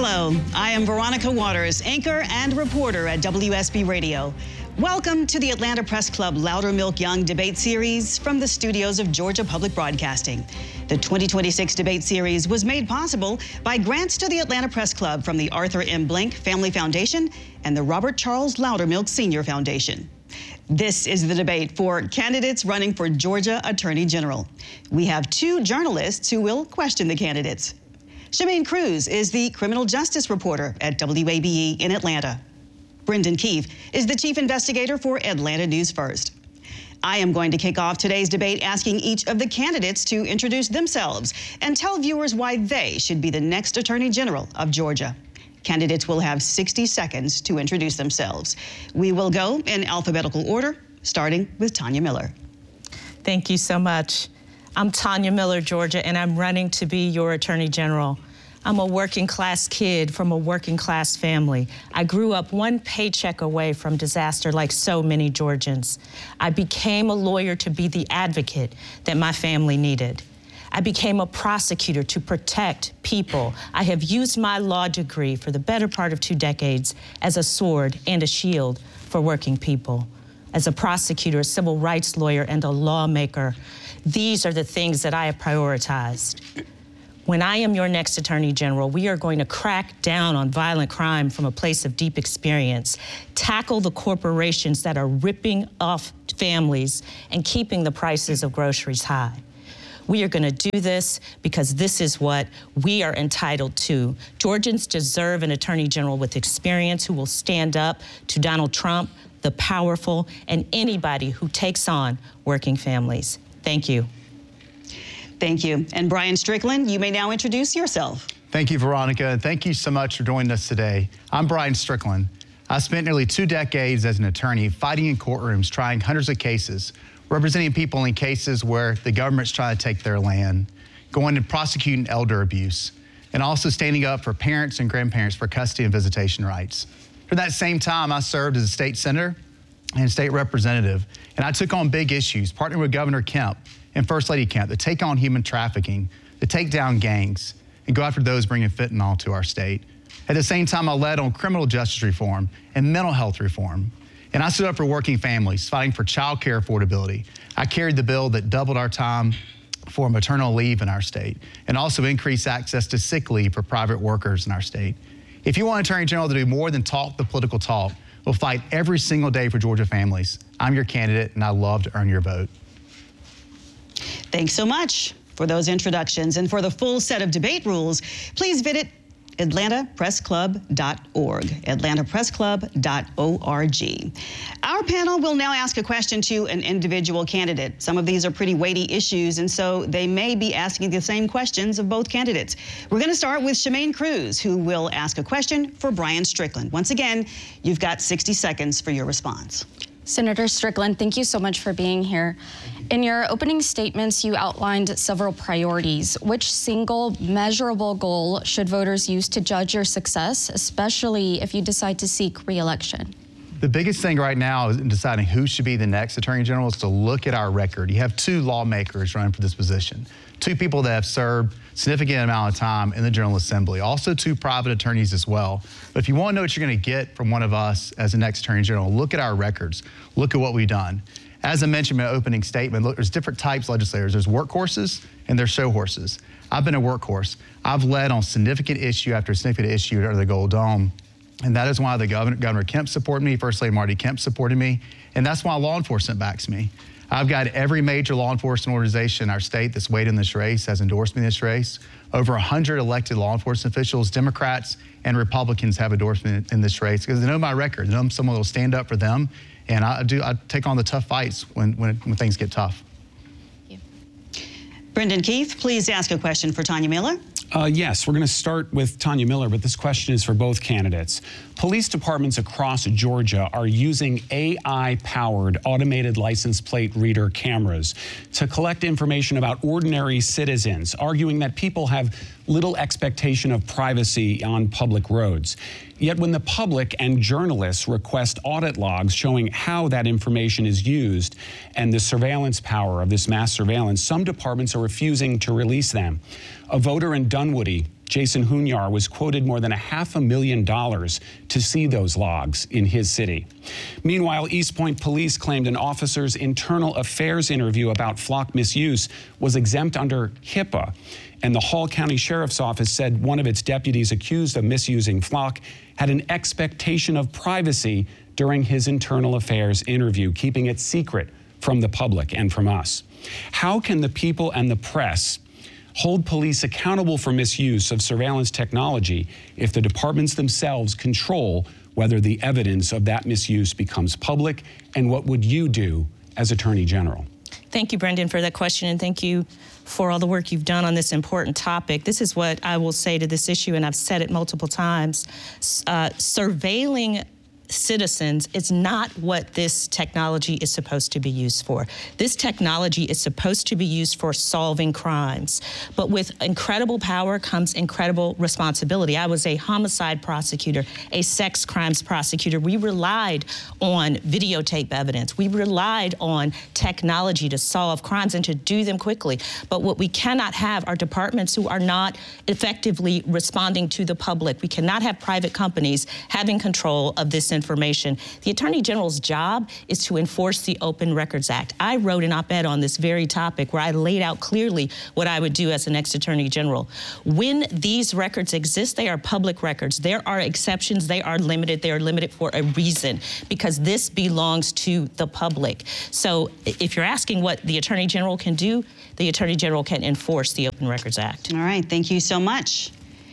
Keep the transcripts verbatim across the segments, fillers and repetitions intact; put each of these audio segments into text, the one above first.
Hello, I am Veronica Waters, anchor and reporter at W S B Radio. Welcome to the Atlanta Press Club Loudermilk Young debate series from the studios of Georgia Public Broadcasting. The twenty twenty-six debate series was made possible by grants to the Atlanta Press Club from the Arthur M. Blank Family Foundation and the Robert Charles Loudermilk Senior Foundation. This is the debate for candidates running for Georgia Attorney General. We have two journalists who will question the candidates. Shemaine Cruz is the criminal justice reporter at W A B E in Atlanta. Brendan Keefe is the chief investigator for Atlanta News First. I am going to kick off today's debate asking each of the candidates to introduce themselves and tell viewers why they should be the next Attorney General of Georgia. Candidates will have sixty seconds to introduce themselves. We will go in alphabetical order, starting with Tanya Miller. Thank you so much. I'm Tanya Miller, Georgia, and I'm running to be your Attorney General. I'm a working class kid from a working class family. I grew up one paycheck away from disaster like so many Georgians. I became a lawyer to be the advocate that my family needed. I became a prosecutor to protect people. I have used my law degree for the better part of two decades as a sword and a shield for working people. As a prosecutor, a civil rights lawyer, and a lawmaker, these are the things that I have prioritized. When I am your next Attorney General, we are going to crack down on violent crime from a place of deep experience, tackle the corporations that are ripping off families and keeping the prices of groceries high. We are going to do this because this is what we are entitled to. Georgians deserve an Attorney General with experience who will stand up to Donald Trump, the powerful, and anybody who takes on working families. Thank you. Thank you. And Brian Strickland, you may now introduce yourself. Thank you, Veronica, and thank you so much for joining us today. I'm Brian Strickland. I spent nearly two decades as an attorney fighting in courtrooms, trying hundreds of cases, representing people in cases where the government's trying to take their land, going and prosecuting elder abuse, and also standing up for parents and grandparents for custody and visitation rights. For that same time, I served as a state senator and state representative, and I took on big issues, partnering with Governor Kemp and First Lady Kemp to take on human trafficking, to take down gangs, and go after those bringing fentanyl to our state. At the same time, I led on criminal justice reform and mental health reform. And I stood up for working families, fighting for child care affordability. I carried the bill that doubled our time for maternal leave in our state and also increased access to sick leave for private workers in our state. If you want an Attorney General to do more than talk the political talk, we'll fight every single day for Georgia families. I'm your candidate, and I love to earn your vote. Thanks so much for those introductions. And for the full set of debate rules, please visit atlanta press club dot org, atlanta press club dot org. Our panel will now ask a question to an individual candidate. Some of these are pretty weighty issues, and so they may be asking the same questions of both candidates. We're going to start with Shemaine Cruz, who will ask a question for Brian Strickland. Once again, you've got sixty seconds for your response. Senator Strickland, thank you so much for being here. In your opening statements, you outlined several priorities. Which single measurable goal should voters use to judge your success, especially if you decide to seek re-election? The biggest thing right now in deciding who should be the next Attorney General is to look at our record. You have two lawmakers running for this position, two people that have served significant amount of time in the General Assembly, also two private attorneys as well. But if you want to know what you're going to get from one of us as the next Attorney General, look at our records, look at what we've done. As I mentioned in my opening statement, look, there's different types of legislators. There's workhorses and there's show horses. I've been a workhorse. I've led on significant issue after significant issue under the Gold Dome. And that is why the Governor, Governor Kemp supported me, First Lady Marty Kemp supported me, and that's why law enforcement backs me. I've got every major law enforcement organization in our state that's weighed in this race, has endorsed me in this race. Over one hundred elected law enforcement officials, Democrats and Republicans have endorsed me in this race because they know my record. They know I'm someone that will stand up for them, and I do. I take on the tough fights when, when, when things get tough. Thank you. Brendan Keefe, please ask a question for Tanya Miller. Uh, yes, we're going to start with Tanya Miller, but this question is for both candidates. Police departments across Georgia are using A I-powered automated license plate reader cameras to collect information about ordinary citizens, arguing that people have little expectation of privacy on public roads. Yet when the public and journalists request audit logs showing how that information is used and the surveillance power of this mass surveillance, some departments are refusing to release them. A voter in Dunwoody Jason Hunyar was quoted more than a half a million dollars to see those logs in his city. Meanwhile, East Point police claimed an officer's internal affairs interview about flock misuse was exempt under HIPAA. And the Hall County Sheriff's Office said one of its deputies accused of misusing flock had an expectation of privacy during his internal affairs interview, keeping it secret from the public and from us. How can the people and the press hold police accountable for misuse of surveillance technology if the departments themselves control whether the evidence of that misuse becomes public? And what would you do as Attorney General? Thank you, Brendan, for that question, and thank you for all the work you've done on this important topic. This is what I will say to this issue, and I've said it multiple times. Uh, surveilling citizens is not what this technology is supposed to be used for. This technology is supposed to be used for solving crimes. But with incredible power comes incredible responsibility. I was a homicide prosecutor, a sex crimes prosecutor. We relied on videotape evidence. We relied on technology to solve crimes and to do them quickly. But what we cannot have are departments who are not effectively responding to the public. We cannot have private companies having control of this information. Information. The Attorney General's job is to enforce the Open Records Act. I wrote an op-ed on this very topic where I laid out clearly what I would do as the next Attorney General. When these records exist, they are public records. There are exceptions. They are limited. They are limited for a reason, because this belongs to the public. So if you're asking what the Attorney General can do, the Attorney General can enforce the Open Records Act. All right. Thank you so much.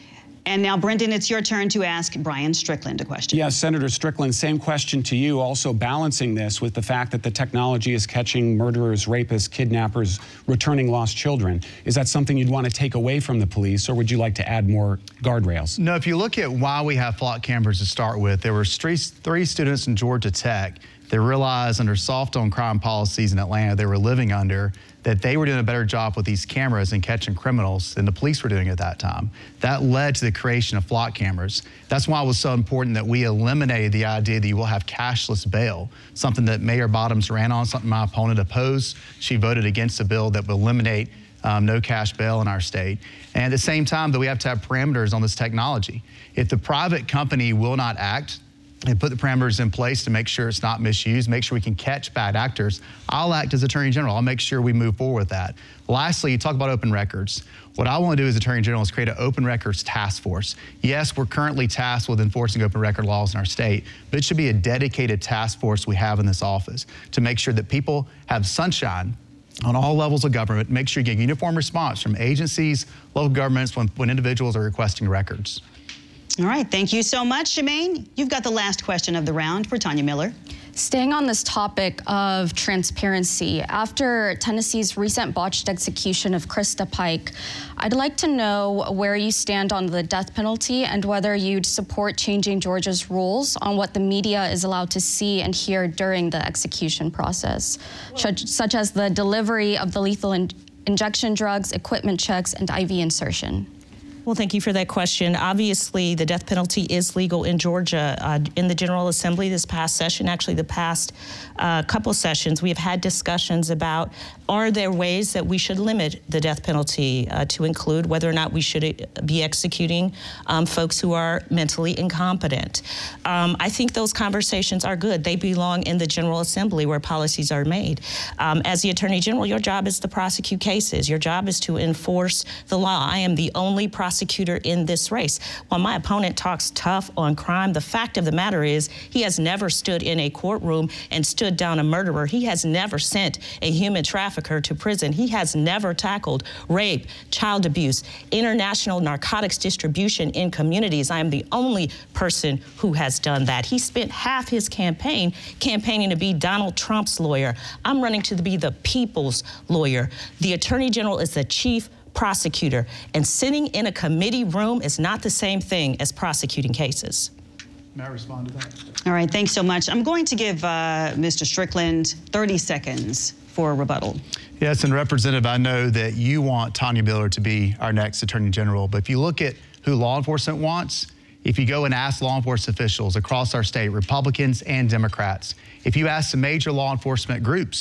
And now, Brendan, it's your turn to ask Brian Strickland a question. Yes, Senator Strickland, same question to you, also balancing this with the fact that the technology is catching murderers, rapists, kidnappers, returning lost children. Is that something you'd want to take away from the police, or would you like to add more guardrails? No, if you look at why we have flock cameras to start with, there were three, three students in Georgia Tech that realized under soft on crime policies in Atlanta they were living under that they were doing a better job with these cameras and catching criminals than the police were doing at that time. That led to the creation of flock cameras. That's why it was so important that we eliminated the idea that you will have cashless bail, something that Mayor Bottoms ran on, something my opponent opposed. She voted against a bill that would eliminate um, no cash bail in our state. And at the same time, that we have to have parameters on this technology. If the private company will not act and put the parameters in place to make sure it's not misused, make sure we can catch bad actors, I'll act as Attorney General. I'll make sure we move forward with that. Lastly, you talk about open records. What I want to do as Attorney General is create an open records task force. Yes, we're currently tasked with enforcing open record laws in our state, but it should be a dedicated task force we have in this office to make sure that people have sunshine on all levels of government, make sure you get uniform response from agencies, local governments when, when individuals are requesting records. All right, thank you so much, Shemaine. You've got the last question of the round for Tanya Miller. Staying on this topic of transparency, after Tennessee's recent botched execution of Krista Pike, I'd like to know where you stand on the death penalty and whether you'd support changing Georgia's rules on what the media is allowed to see and hear during the execution process, such, such as the delivery of the lethal in- injection drugs, equipment checks, and I V insertion. Well, thank you for that question. Obviously, the death penalty is legal in Georgia. Uh, in the General Assembly this past session, actually the past uh, couple sessions, we have had discussions about, are there ways that we should limit the death penalty uh, to include whether or not we should be executing um, folks who are mentally incompetent. Um, I think those conversations are good. They belong in the General Assembly where policies are made. Um, as the Attorney General, your job is to prosecute cases. Your job is to enforce the law. I am the only prosecutor in this race. While my opponent talks tough on crime, the fact of the matter is he has never stood in a courtroom and stood down a murderer. He has never sent a human trafficker to prison. He has never tackled rape, child abuse, international narcotics distribution in communities. I am the only person who has done that. He spent half his campaign campaigning to be Donald Trump's lawyer. I'm running to be the people's lawyer. The Attorney General is the chief prosecutor, and sitting in a committee room is not the same thing as prosecuting cases. May I respond to that? All right, thanks so much. I'm going to give uh, Mister Strickland thirty seconds for a rebuttal. Yes, and Representative, I know that you want Tanya Miller to be our next Attorney General, but if you look at who law enforcement wants, if you go and ask law enforcement officials across our state, Republicans and Democrats, if you ask the major law enforcement groups,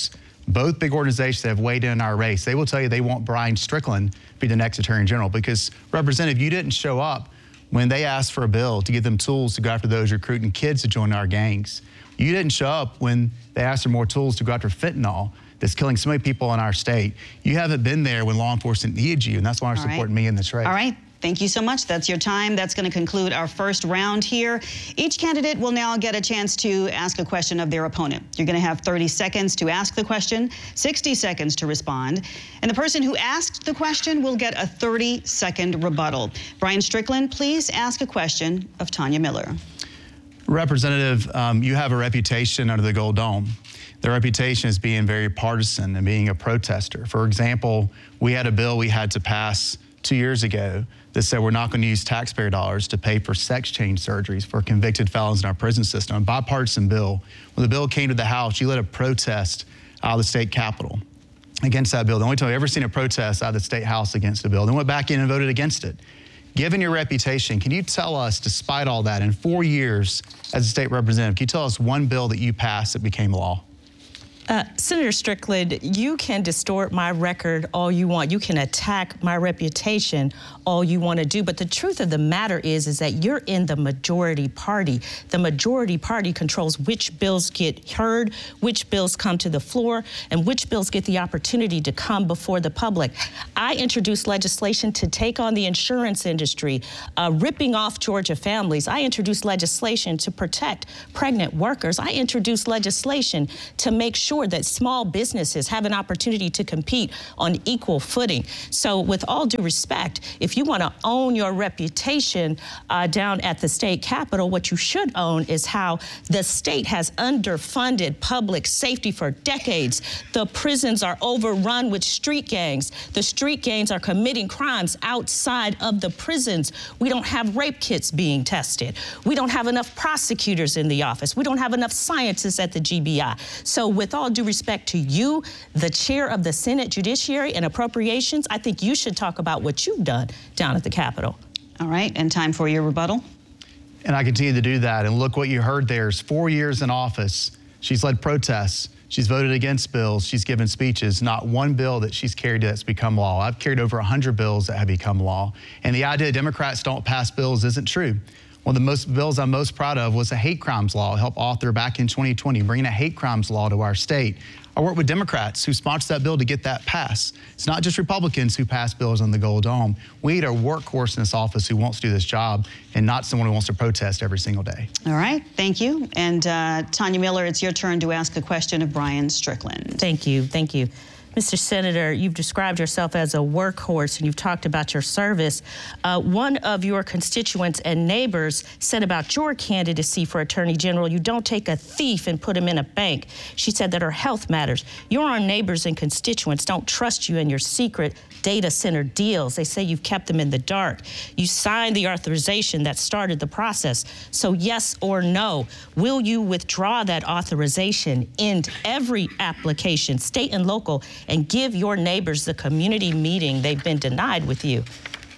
both big organizations that have weighed in on our race, they will tell you they want Brian Strickland to be the next Attorney General because, Representative, you didn't show up when they asked for a bill to give them tools to go after those recruiting kids to join our gangs. You didn't show up when they asked for more tools to go after fentanyl that's killing so many people in our state. You haven't been there when law enforcement needed you, and that's why they're supporting me in this race. All right. Thank you so much. That's your time. That's going to conclude our first round here. Each candidate will now get a chance to ask a question of their opponent. You're going to have thirty seconds to ask the question, sixty seconds to respond, and the person who asked the question will get a thirty second rebuttal. Brian Strickland, please ask a question of Tanya Miller. Representative, um, you have a reputation under the Gold Dome. The reputation is being very partisan and being a protester. For example, we had a bill we had to pass two years ago that said we're not going to use taxpayer dollars to pay for sex change surgeries for convicted felons in our prison system, a bipartisan bill. When the bill came to the House, you led a protest out of the state capitol against that bill. The only time I've ever seen a protest out of the state House against a bill. Then went back in and voted against it. Given your reputation, can you tell us, despite all that, in four years as a state representative, can you tell us one bill that you passed that became law? Uh, Senator Strickland, you can distort my record all you want. You can attack my reputation all you want to do. But the truth of the matter is, is that you're in the majority party. The majority party controls which bills get heard, which bills come to the floor, and which bills get the opportunity to come before the public. I introduced legislation to take on the insurance industry, uh, ripping off Georgia families. I introduced legislation to protect pregnant workers. I introduced legislation to make sure that small businesses have an opportunity to compete on equal footing. So with all due respect, if you want to own your reputation uh, down at the state capitol, what you should own is how the state has underfunded public safety for decades. The prisons are overrun with street gangs. The street gangs are committing crimes outside of the prisons. We don't have rape kits being tested. We don't have enough prosecutors in the office. We don't have enough scientists at the G B I. So with all due respect to you, the chair of the Senate Judiciary and Appropriations, I think you should talk about what you've done down at the Capitol. All right, and time for your rebuttal. And I continue to do that. And look what you heard there is four years in office. She's led protests. She's voted against bills. She's given speeches. Not one bill that she's carried that's become law. I've carried over one hundred bills that have become law. And the idea Democrats don't pass bills isn't true. One of the most bills I'm most proud of was a hate crimes law I helped author back in twenty twenty, bringing a hate crimes law to our state. I worked with Democrats who sponsored that bill to get that passed. It's not just Republicans who pass bills on the Gold Dome. We need a workhorse in this office who wants to do this job and not someone who wants to protest every single day. All right, thank you. And uh, Tanya Miller, it's your turn to ask a question of Brian Strickland. Thank you, thank you. Mister Senator, you've described yourself as a workhorse and you've talked about your service. Uh, one of your constituents and neighbors said about your candidacy for Attorney General, you don't take a thief and put him in a bank. She said that her health matters. Your own neighbors and constituents don't trust you in your secret data center deals. They say you've kept them in the dark. You signed the authorization that started the process. So yes or no, will you withdraw that authorization, end every application, state and local, and give your neighbors the community meeting they've been denied with you?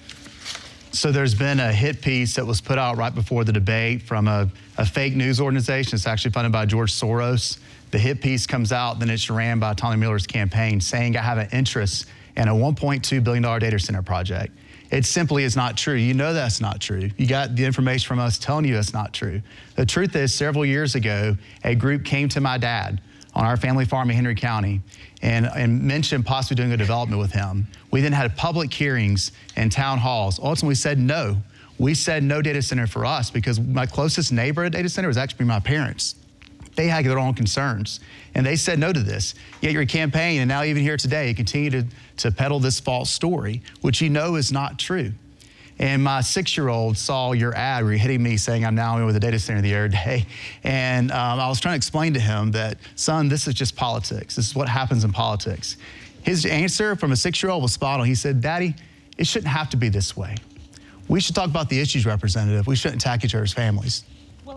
So there's been a hit piece that was put out right before the debate from a, a fake news organization. It's actually funded by George Soros. The hit piece comes out, then it's ran by Tanya Miller's campaign saying I have an interest in a one point two billion dollar data center project. It simply is not true. You know that's not true. You got the information from us telling you it's not true. The truth is, several years ago, a group came to my dad on our family farm in Henry County and, and mentioned possibly doing a development with him. We then had public hearings and town halls. Ultimately, we said no. We said no data center for us because my closest neighbor at data center was actually my parents. They had their own concerns, and they said no to this. Yet your campaign, and now even here today, you continue to, to peddle this false story, which you know is not true. And my six-year-old saw your ad where you're hitting me saying I'm now in with a data center the other day. And um, I was trying to explain to him that, son, this is just politics. This is what happens in politics. His answer from a six-year-old was spot on. He said, Daddy, it shouldn't have to be this way. We should talk about the issues, Representative. We shouldn't attack each other's families.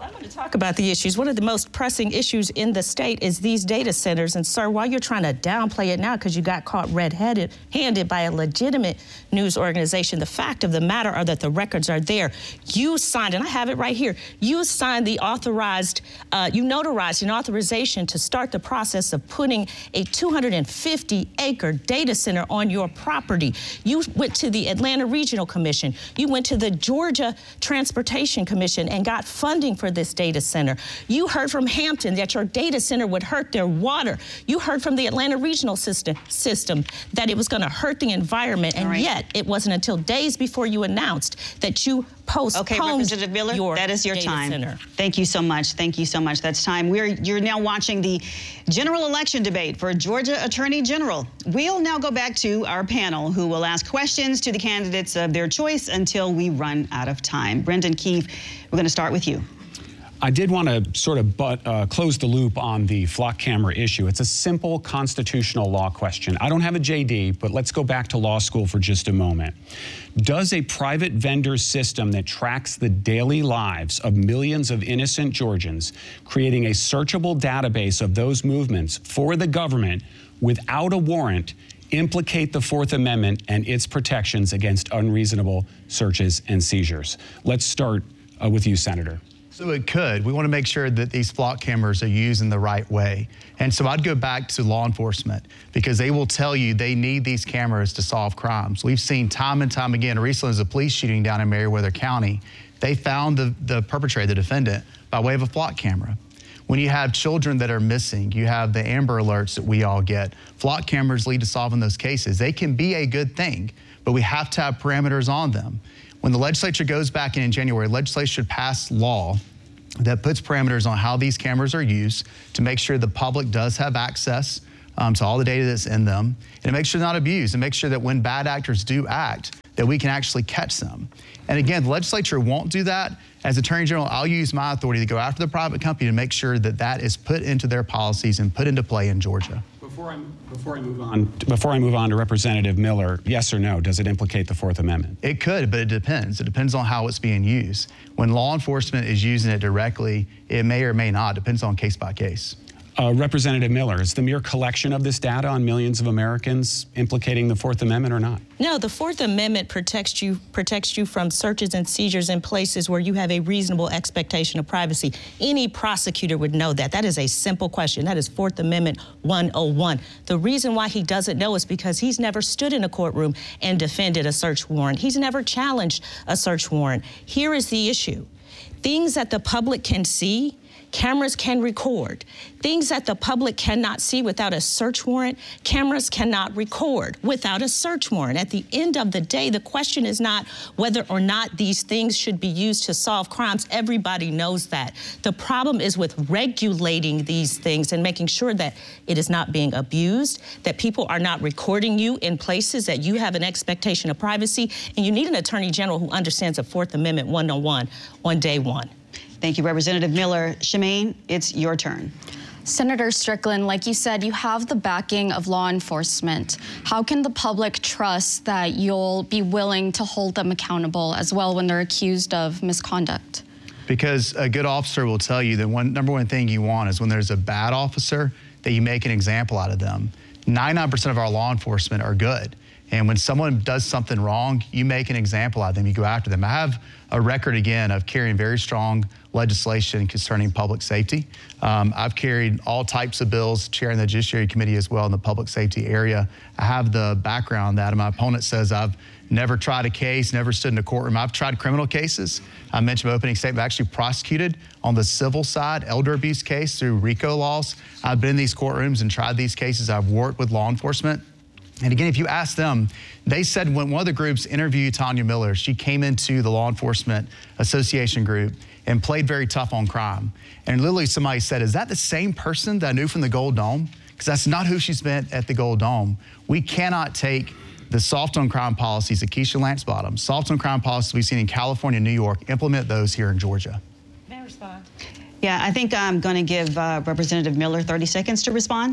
I'm going to talk about the issues. One of the most pressing issues in the state is these data centers. And sir, while you're trying to downplay it now because you got caught red-handed handed by a legitimate news organization, the fact of the matter are that the records are there. You signed, and I have it right here, you signed the authorized, uh, you notarized an authorization to start the process of putting a two hundred fifty acre data center on your property. You went to the Atlanta Regional Commission. You went to the Georgia Transportation Commission and got funding for this data center. You heard from Hampton that your data center would hurt their water. You heard from the Atlanta Regional System, system that it was going to hurt the environment, and right. yet it wasn't until days before you announced that you postponed okay, Representative Miller, your that is your data time. Center. Thank you so much. Thank you so much. That's time. We're you're now watching the general election debate for Georgia Attorney General. We'll now go back to our panel, who will ask questions to the candidates of their choice until we run out of time. Brendan Keefe, we're going to start with you. I did want to sort of but, uh, close the loop on the flock camera issue. It's a simple constitutional law question. I don't have a J D, but let's go back to law school for just a moment. Does a private vendor system that tracks the daily lives of millions of innocent Georgians, creating a searchable database of those movements for the government without a warrant, implicate the Fourth Amendment and its protections against unreasonable searches and seizures? Let's start uh, with you, Senator. So it could. We want to make sure that these flock cameras are used in the right way. And so I'd go back to law enforcement, because they will tell you they need these cameras to solve crimes. We've seen time and time again, recently as a police shooting down in Meriwether County, they found the, the perpetrator, the defendant, by way of a flock camera. When you have children that are missing, you have the Amber Alerts that we all get. Flock cameras lead to solving those cases. They can be a good thing, but we have to have parameters on them. When the legislature goes back in in January, legislature should pass law that puts parameters on how these cameras are used to make sure the public does have access um, to all the data that's in them, and to make sure they're not abused, and make sure that when bad actors do act, that we can actually catch them. And again, the legislature won't do that. As Attorney General, I'll use my authority to go after the private company to make sure that that is put into their policies and put into play in Georgia. Before I, before I move on, before I move on to Representative Miller, yes or no, does it implicate the Fourth Amendment? It could, but it depends. It depends on how it's being used. When law enforcement is using it directly, it may or may not. It depends on case by case. Uh, Representative Miller, is the mere collection of this data on millions of Americans implicating the Fourth Amendment or not? No, the Fourth Amendment protects you protects you from searches and seizures in places where you have a reasonable expectation of privacy. Any prosecutor would know that. That is a simple question. That is Fourth Amendment one oh one. The reason why he doesn't know is because he's never stood in a courtroom and defended a search warrant. He's never challenged a search warrant. Here is the issue. Things that the public can see, cameras can record. Things that the public cannot see without a search warrant, cameras cannot record without a search warrant. At the end of the day, the question is not whether or not these things should be used to solve crimes. Everybody knows that. The problem is with regulating these things and making sure that it is not being abused, that people are not recording you in places that you have an expectation of privacy, and you need an Attorney General who understands the Fourth Amendment one oh one on day one. Thank you, Representative Miller. Shemaine, it's your turn. Senator Strickland, like you said, you have the backing of law enforcement. How can the public trust that you'll be willing to hold them accountable as well when they're accused of misconduct? Because a good officer will tell you that one number one thing you want is when there's a bad officer, that you make an example out of them. ninety-nine percent of our law enforcement are good. And when someone does something wrong, you make an example out of them, you go after them. I have a record, again, of carrying very strong legislation concerning public safety. Um, I've carried all types of bills, chairing the Judiciary Committee as well in the public safety area. I have the background that my opponent says I've never tried a case, never stood in a courtroom. I've tried criminal cases. I mentioned my opening statement, I've actually prosecuted on the civil side, elder abuse case through RICO laws. I've been in these courtrooms and tried these cases. I've worked with law enforcement. And again, if you ask them, they said when one of the groups interviewed Tanya Miller, she came into the Law Enforcement Association group and played very tough on crime. And literally somebody said, is that the same person that I knew from the Gold Dome? Because that's not who she's been at the Gold Dome. We cannot take the soft on crime policies of Keisha Lance Bottom, soft on crime policies we've seen in California and New York, implement those here in Georgia. May I respond? Yeah, I think I'm going to give uh, Representative Miller thirty seconds to respond.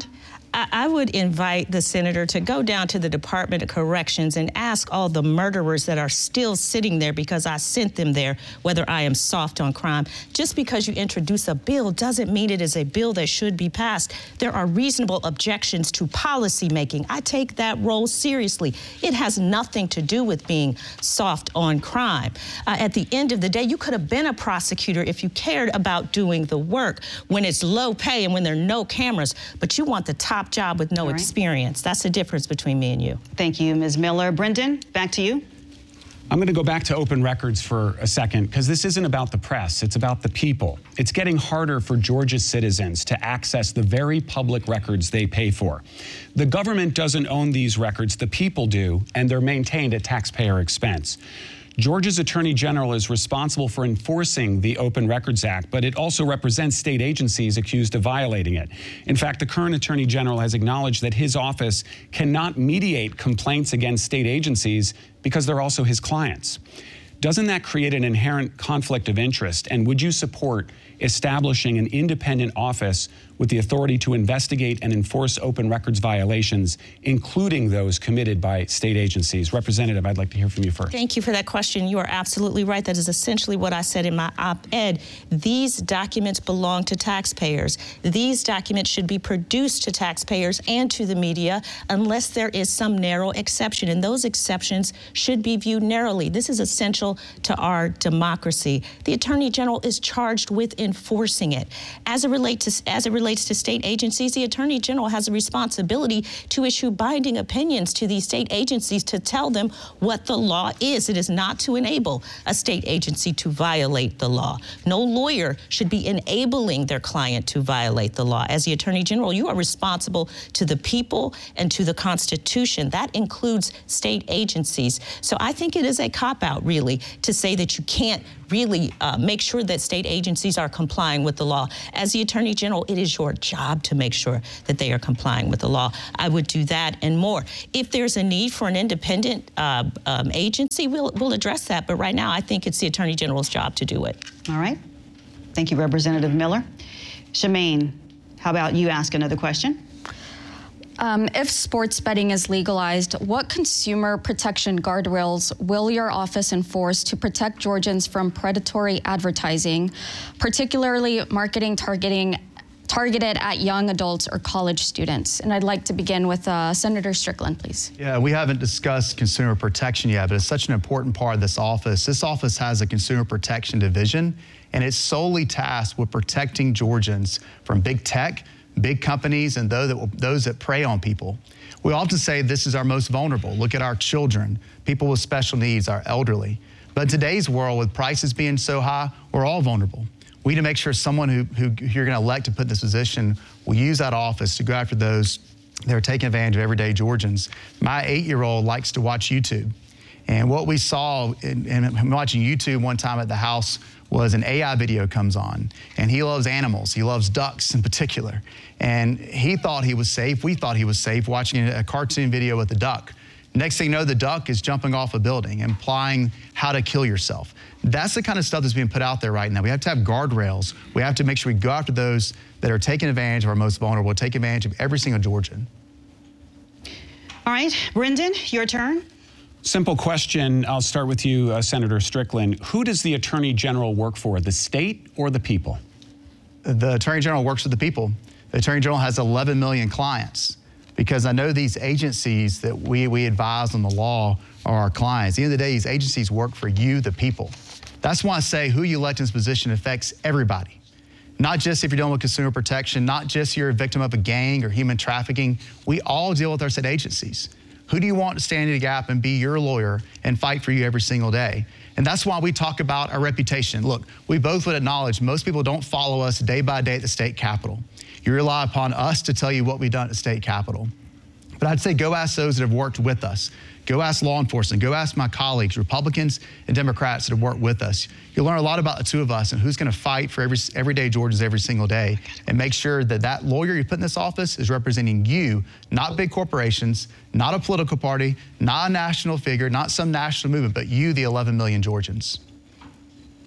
I, I would invite the senator to go down to the Department of Corrections and ask all the murderers that are still sitting there because I sent them there, whether I am soft on crime. Just because you introduce a bill doesn't mean it is a bill that should be passed. There are reasonable objections to policy making. I take that role seriously. It has nothing to do with being soft on crime. Uh, at the end of the day, you could have been a prosecutor if you cared about doing the work when it's low pay and when there are no cameras, but you want the top job with no right. experience. That's the difference between me and you. Thank you, Miz Miller. Brendan, back to you. I'm going to go back to open records for a second, because this isn't about the press, it's about the people. It's getting harder for Georgia's citizens to access the very public records they pay for. The government doesn't own these records, the people do, and they're maintained at taxpayer expense. Georgia's Attorney General is responsible for enforcing the Open Records Act, but it also represents state agencies accused of violating it. In fact, the current Attorney General has acknowledged that his office cannot mediate complaints against state agencies because they're also his clients. Doesn't that create an inherent conflict of interest? And would you support establishing an independent office with the authority to investigate and enforce open records violations, including those committed by state agencies? Representative, I'd like to hear from you first. Thank you for that question. You are absolutely right. That is essentially what I said in my op-ed. These documents belong to taxpayers. These documents should be produced to taxpayers and to the media unless there is some narrow exception, and those exceptions should be viewed narrowly. This is essential to our democracy. The Attorney General is charged with enforcing it. As it relates to, as it relates to state agencies, the Attorney General has a responsibility to issue binding opinions to these state agencies to tell them what the law is. It is not to enable a state agency to violate the law. No lawyer should be enabling their client to violate the law. As the Attorney General, you are responsible to the people and to the Constitution. That includes state agencies. So I think it is a cop-out, really, to say that you can't really uh, make sure that state agencies are complying with the law. As the Attorney General, it is your job to make sure that they are complying with the law. I would do that and more. If there's a need for an independent uh, um, agency, we'll, we'll address that. But right now, I think it's the Attorney General's job to do it. All right. Thank you, Representative Miller. Shemaine, how about you ask another question? Um, if sports betting is legalized, what consumer protection guardrails will your office enforce to protect Georgians from predatory advertising, particularly marketing targeting targeted at young adults or college students? And I'd like to begin with uh, Senator Strickland, please. Yeah, we haven't discussed consumer protection yet, but it's such an important part of this office. This office has a consumer protection division, and it's solely tasked with protecting Georgians from big tech, big companies, and those that, those that prey on people. We often say this is our most vulnerable. Look at our children, people with special needs, our elderly. But in today's world, with prices being so high, we're all vulnerable. We need to make sure someone who, who you're going to elect to put in this position will use that office to go after those that are taking advantage of everyday Georgians. My eight-year-old likes to watch YouTube. And what we saw in, in watching YouTube one time at the house was an A I video comes on, and he loves animals. He loves ducks in particular. And he thought he was safe. We thought he was safe watching a cartoon video with a duck. Next thing you know, the duck is jumping off a building, implying how to kill yourself. That's the kind of stuff that's being put out there right now. We have to have guardrails. We have to make sure we go after those that are taking advantage of our most vulnerable, take advantage of every single Georgian. All right, Brendan, your turn. Simple question. I'll start with you, uh, Senator Strickland. Who does the Attorney General work for, the state or the people? The Attorney General works for the people. The Attorney General has eleven million clients, because I know these agencies that we, we advise on the law are our clients. At the end of the day, these agencies work for you, the people. That's why I say who you elect in this position affects everybody. Not just if you're dealing with consumer protection, not just if you're a victim of a gang or human trafficking. We all deal with our state agencies. Who do you want to stand in the gap and be your lawyer and fight for you every single day? And that's why we talk about our reputation. Look, we both would acknowledge most people don't follow us day by day at the state capitol. You rely upon us to tell you what we've done at the state capitol. But I'd say go ask those that have worked with us. Go ask law enforcement. Go ask my colleagues, Republicans and Democrats that have worked with us. You'll learn a lot about the two of us and who's going to fight for every everyday Georgians every single day, and make sure that that lawyer you put in this office is representing you, not big corporations, not a political party, not a national figure, not some national movement, but you, the eleven million Georgians.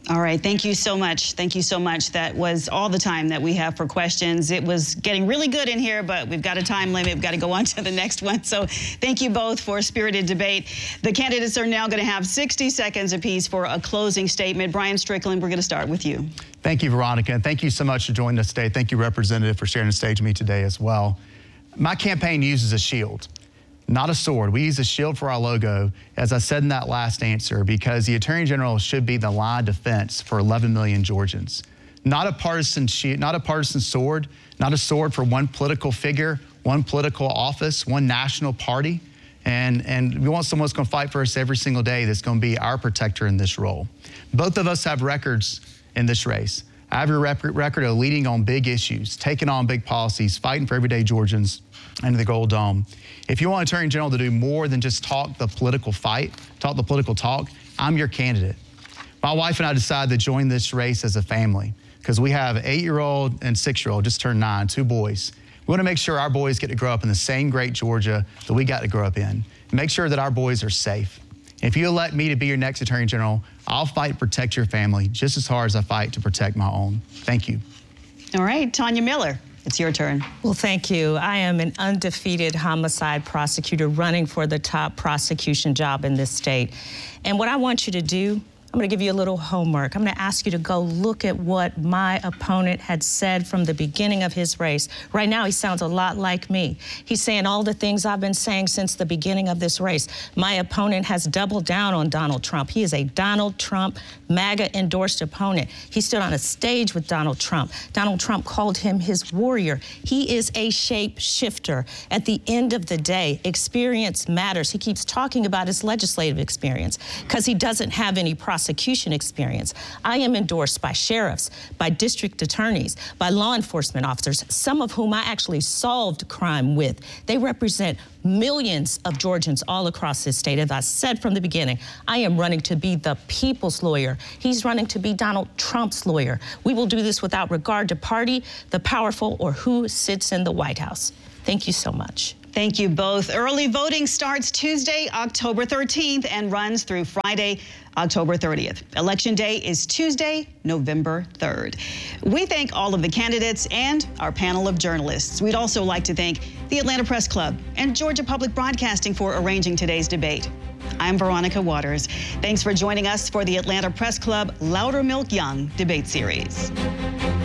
All right, thank you so much. Thank you so much. That was all the time that we have for questions. It was getting really good in here, but we've got a time limit. We've got to go on to the next one. So thank you both for a spirited debate. The candidates are now going to have sixty seconds apiece for a closing statement. Brian Strickland, we're going to start with you. Thank you, Veronica, and thank you so much for joining us today. Thank you, Representative, for sharing the stage with me today as well. My campaign uses a shield, not a sword. We use a shield for our logo, as I said in that last answer, because the Attorney General should be the line of defense for eleven million Georgians. Not a partisan shield, not a partisan sword, not a sword for one political figure, one political office, one national party. And, and we want someone who's going to fight for us every single day that's going to be our protector in this role. Both of us have records in this race. I have a rep record of leading on big issues, taking on big policies, fighting for everyday Georgians and the Gold Dome. If you want Attorney General to do more than just talk the political fight, talk the political talk, I'm your candidate. My wife and I decided to join this race as a family because we have an eight-year-old and six-year-old, just turned nine, two boys. We want to make sure our boys get to grow up in the same great Georgia that we got to grow up in, and make sure that our boys are safe. If you elect me to be your next Attorney General, I'll fight to protect your family just as hard as I fight to protect my own. Thank you. All right, Tanya Miller, it's your turn. Well, thank you. I am an undefeated homicide prosecutor running for the top prosecution job in this state. And what I want you to do, I'm going to give you a little homework. I'm going to ask you to go look at what my opponent had said from the beginning of his race. Right now, he sounds a lot like me. He's saying all the things I've been saying since the beginning of this race. My opponent has doubled down on Donald Trump. He is a Donald Trump MAGA-endorsed opponent. He stood on a stage with Donald Trump. Donald Trump called him his warrior. He is a shape-shifter. At the end of the day, experience matters. He keeps talking about his legislative experience because he doesn't have any prosecution prosecution experience. I am endorsed by sheriffs, by district attorneys, by law enforcement officers, some of whom I actually solved crime with. They represent millions of Georgians all across this state. As I said from the beginning, I am running to be the people's lawyer. He's running to be Donald Trump's lawyer. We will do this without regard to party, the powerful, or who sits in the White House. Thank you so much. Thank you both. Early voting starts Tuesday, October thirteenth, and runs through Friday, October thirtieth. Election Day is Tuesday, November third. We thank all of the candidates and our panel of journalists. We'd also like to thank the Atlanta Press Club and Georgia Public Broadcasting for arranging today's debate. I'm Veronica Waters. Thanks for joining us for the Atlanta Press Club Loudermilk Young Debate Series.